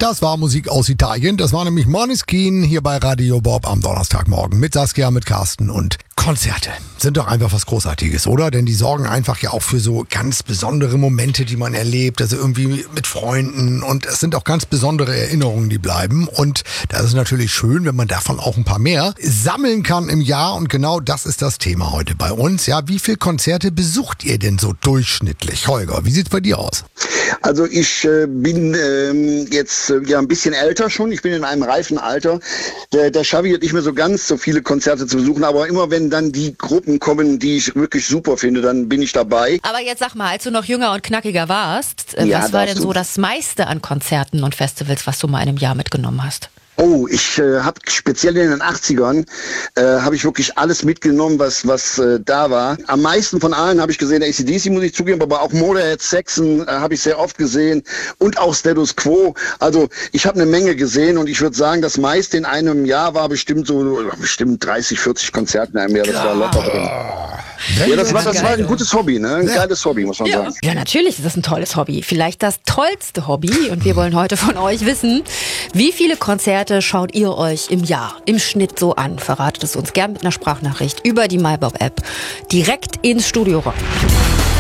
Das war Musik aus Italien. Das war nämlich Måneskin hier bei Radio Bob am Donnerstagmorgen mit Saskia, mit Carsten und Konzerte sind doch einfach was Großartiges, oder? Denn die sorgen einfach ja auch für so ganz besondere Momente, die man erlebt, also irgendwie mit Freunden, und es sind auch ganz besondere Erinnerungen, die bleiben, und das ist natürlich schön, wenn man davon auch ein paar mehr sammeln kann im Jahr, und genau das ist das Thema heute bei uns. Ja, wie viele Konzerte besucht ihr denn so durchschnittlich? Holger, wie sieht's bei dir aus? Also ich bin jetzt ein bisschen älter schon. Ich bin in einem reifen Alter. Der schaffe ich nicht mehr so ganz so viele Konzerte zu besuchen. Aber immer wenn dann die Gruppen kommen, die ich wirklich super finde, dann bin ich dabei. Aber jetzt sag mal, als du noch jünger und knackiger warst, was war denn so das meiste an Konzerten und Festivals, was du mal in einem Jahr mitgenommen hast? Oh, ich habe speziell in den 80ern habe ich wirklich alles mitgenommen, was da war. Am meisten von allen habe ich gesehen, AC/DC muss ich zugeben, aber auch Motorhead, Saxon habe ich sehr oft gesehen und auch Status Quo. Also ich habe eine Menge gesehen, und ich würde sagen, das meiste in einem Jahr war bestimmt 30, 40 Konzerte in einem Jahr. Das war locker drin. Ja, das war ein gutes Hobby, ne? Ein geiles Hobby, muss man sagen. Ja, natürlich ist das ein tolles Hobby. Vielleicht das tollste Hobby. Und wir wollen heute von euch wissen, wie viele Konzerte schaut ihr euch im Jahr im Schnitt so an? Verratet es uns gern mit einer Sprachnachricht über die MyBob-App direkt ins Studio rein.